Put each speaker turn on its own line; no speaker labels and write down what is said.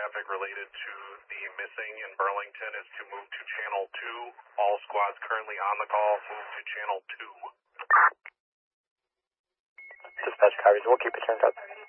traffic related to the missing in Burlington is to move to Channel 2. All squads currently on the call, move to Channel 2.
Dispatch copies. We'll keep it turned up.